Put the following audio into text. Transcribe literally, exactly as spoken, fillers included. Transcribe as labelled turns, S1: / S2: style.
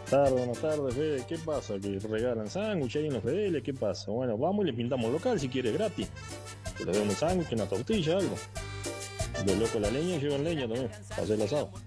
S1: Tarde, buenas tardes, Fede. ¿Qué pasa? ¿Que regalan sándwich ahí en los Fedeles? ¿Qué pasa? Bueno, vamos y le pintamos local si quiere gratis. Que le den un sándwich, una tortilla, algo. Los locos la leña llevan leña también, para hacer el asado.